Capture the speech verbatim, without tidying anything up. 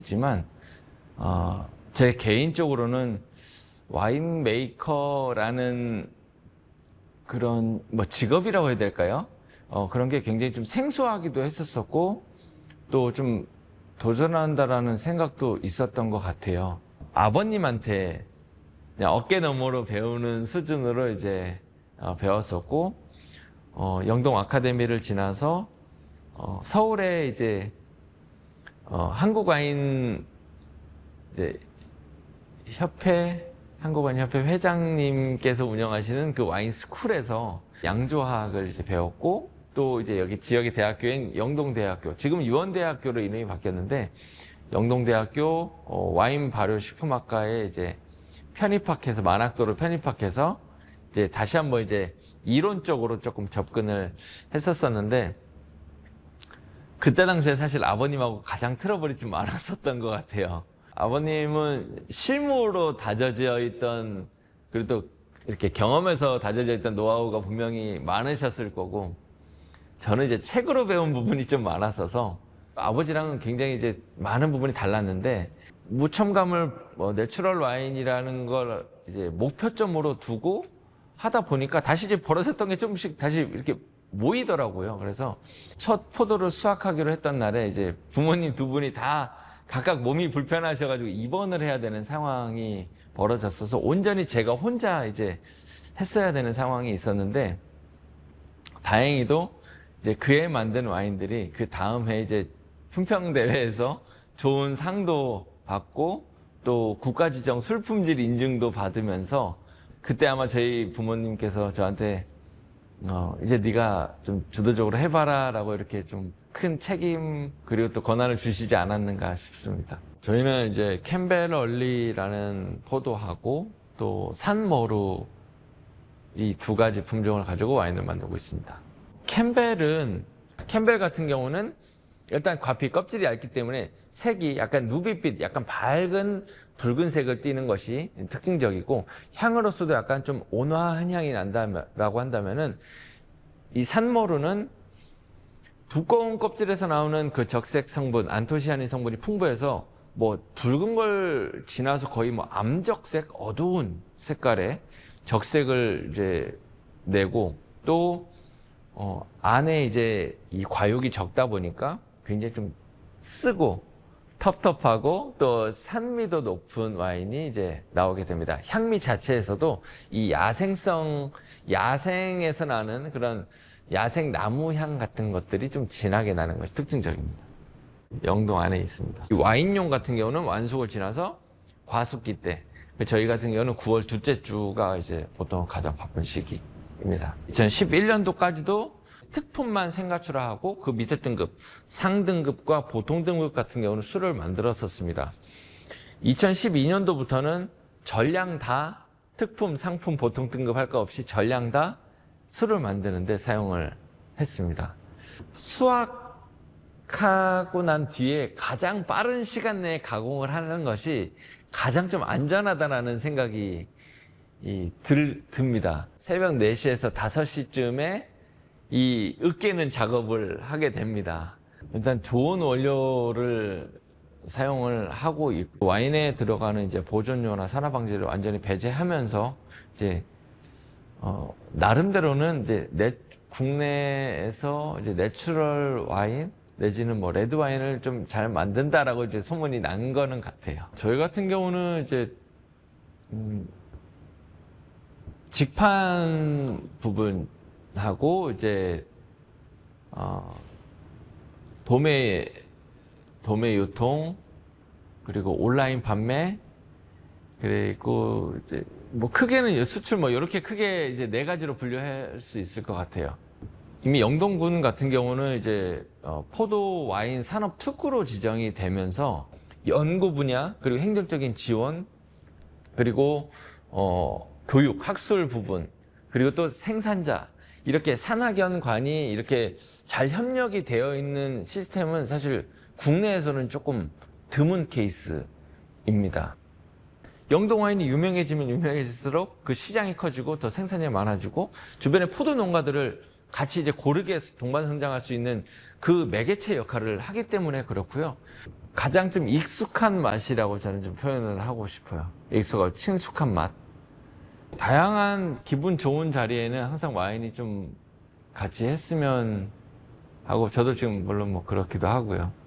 있지만 어, 제 개인적으로는 와인 메이커라는 그런 뭐 직업이라고 해야 될까요? 어, 그런 게 굉장히 좀 생소하기도 했었었고 또 좀 도전한다라는 생각도 있었던 것 같아요. 아버님한테 그냥 어깨너머로 배우는 수준으로 이제 어, 배웠었고 어, 영동 아카데미를 지나서 어, 서울에 이제 어, 한국와인 이제 협회 한국와인 협회 회장님께서 운영하시는 그 와인 스쿨에서 양조학을 이제 배웠고 또 이제 여기 지역의 대학교인 영동대학교, 지금 유원대학교로 이름이 바뀌었는데 영동대학교 어, 와인 발효 식품학과에 이제 편입학해서 만학도로 편입학해서 이제 다시 한번 이제 이론적으로 조금 접근을 했었었는데 그때 당시에 사실 아버님하고 가장 트러블이 좀 많았었던 것 같아요. 아버님은 실무로 다져져 있던, 그래도 이렇게 경험에서 다져져 있던 노하우가 분명히 많으셨을 거고, 저는 이제 책으로 배운 부분이 좀 많았어서 아버지랑은 굉장히 이제 많은 부분이 달랐는데, 무첨가물 뭐 내추럴 와인이라는 걸 이제 목표점으로 두고 하다 보니까 다시 이제 벌어졌던 게 조금씩 다시 이렇게 모이더라고요. 그래서 첫 포도를 수확하기로 했던 날에 이제 부모님 두 분이 다 각각 몸이 불편하셔가지고 입원을 해야 되는 상황이 벌어졌어서 온전히 제가 혼자 이제 했어야 되는 상황이 있었는데, 다행히도 이제 그해 만든 와인들이 그 다음 해 이제 품평대회에서 좋은 상도 받고 또 국가지정 술품질 인증도 받으면서 그때 아마 저희 부모님께서 저한테 어, 이제 네가 좀 주도적으로 해봐라 라고 이렇게 좀 큰 책임 그리고 또 권한을 주시지 않았는가 싶습니다. 저희는 이제 캠벨 얼리라는 포도하고 또 산머루 이 두 가지 품종을 가지고 와인을 만들고 있습니다. 캠벨은, 캠벨 같은 경우는 일단 과피 껍질이 얇기 때문에 색이 약간 누비빛, 약간 밝은 붉은색을 띠는 것이 특징적이고, 향으로서도 약간 좀 온화한 향이 난다라고 한다면은 이 산모루는 두꺼운 껍질에서 나오는 그 적색 성분, 안토시아닌 성분이 풍부해서 뭐 붉은 걸 지나서 거의 뭐 암적색, 어두운 색깔의 적색을 이제 내고, 또 어, 안에 이제 이 과육이 적다 보니까 굉장히 좀 쓰고 텁텁하고 또 산미도 높은 와인이 이제 나오게 됩니다. 향미 자체에서도 이 야생성, 야생에서 나는 그런 야생 나무 향 같은 것들이 좀 진하게 나는 것이 특징적입니다. 영동 안에 있습니다. 이 와인용 같은 경우는 완숙을 지나서 과숙기 때, 저희 같은 경우는 구월 둘째 주가 이제 보통 가장 바쁜 시기입니다. 이천십일 년도까지도 특품만 생가출하하고 그 밑에 등급, 상등급과 보통 등급 같은 경우는 술을 만들었었습니다. 이천십이 년도부터는 전량 다 특품, 상품, 보통 등급 할 거 없이 전량 다 술을 만드는데 사용을 했습니다. 수확하고 난 뒤에 가장 빠른 시간 내에 가공을 하는 것이 가장 좀 안전하다는 생각이 이 들, 듭니다. 새벽 네 시에서 다섯 시쯤에 이 으깨는 작업을 하게 됩니다. 일단 좋은 원료를 사용을 하고 있고, 와인에 들어가는 이제 보존료나 산화방지를 완전히 배제하면서 이제 어, 나름대로는 이제 내, 국내에서 이제 내추럴 와인 내지는 뭐 레드 와인을 좀 잘 만든다라고 이제 소문이 난 거는 같아요. 저희 같은 경우는 이제 음, 직판 부분하고 이제 어, 도매 도매 유통 그리고 온라인 판매 그리고 이제 뭐 크게는 수출 뭐 이렇게 크게 이제 네 가지로 분류할 수 있을 것 같아요. 이미 영동군 같은 경우는 이제 어, 포도 와인 산업 특구로 지정이 되면서 연구 분야 그리고 행정적인 지원 그리고 어, 교육 학술 부분 그리고 또 생산자 이렇게 산학연관이 이렇게 잘 협력이 되어 있는 시스템은 사실 국내에서는 조금 드문 케이스입니다. 영동 와인이 유명해지면 유명해질수록 그 시장이 커지고 더 생산량이 많아지고 주변의 포도 농가들을 같이 이제 고르게 동반 성장할 수 있는 그 매개체 역할을 하기 때문에 그렇고요. 가장 좀 익숙한 맛이라고 저는 좀 표현을 하고 싶어요. 익숙하고 친숙한 맛. 다양한 기분 좋은 자리에는 항상 와인이 좀 같이 했으면 하고, 저도 지금 물론 뭐 그렇기도 하고요.